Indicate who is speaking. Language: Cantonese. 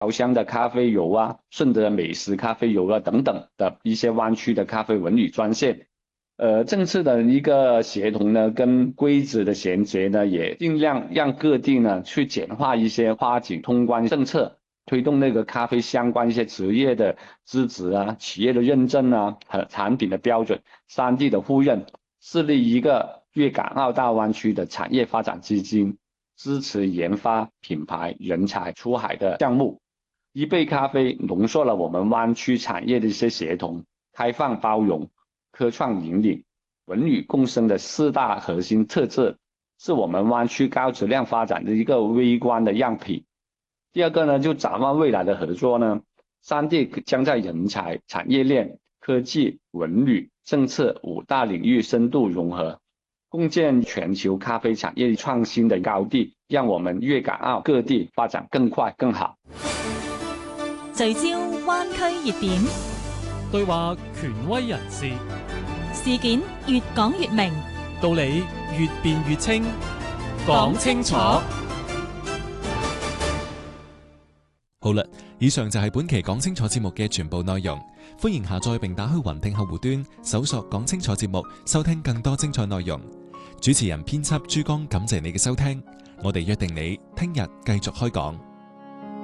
Speaker 1: 稻香的咖啡油啊、顺德美食咖啡油啊等等的一些湾区的咖啡文旅专线。政策的一个协同呢，跟规则的衔接呢，也尽量让各地呢去简化一些跨境通关政策，推动那个咖啡相关一些职业的资质啊、企业的认证啊和产品的标准、三地的互认，设立一个粤港澳大湾区的产业发展基金，支持研发、品牌、人才出海的项目。一杯咖啡浓缩了我们湾区产业的一些协同、开放包容、科创引领、文旅共生的四大核心特质，是我们湾区高质量发展的一个微观的样品。第二个呢，就展望未来的合作呢，三地将在人才、产业链、科技、文旅、政策五大领域深度融合，共建全球咖啡产業創新的高地，讓我們粵港澳各地發展更快更好。
Speaker 2: 聚焦灣區熱點，
Speaker 3: 對話權威人士，
Speaker 2: 事件越講越明，
Speaker 3: 道理越辯越清，講清楚。
Speaker 4: 好啦，以上就係本期講清楚節目嘅全部內容。歡迎下載並打開雲聽客戶端，搜索講清楚節目，收聽更多精彩內容。主持人編輯珠江，感謝你嘅收聽，我哋約定你聽日繼續開講。